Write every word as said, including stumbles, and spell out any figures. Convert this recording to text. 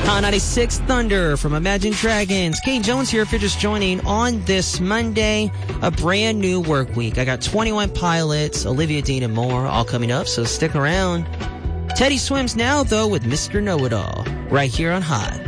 Hot ninety-six Thunder from Imagine Dragons. Kane Jones here if you're just joining on this Monday, a brand new work week. I got twenty-one Pilots, Olivia Dean and more all coming up, so stick around. Teddy Swims now, though, with Mister Know-It-All, right here on Hot.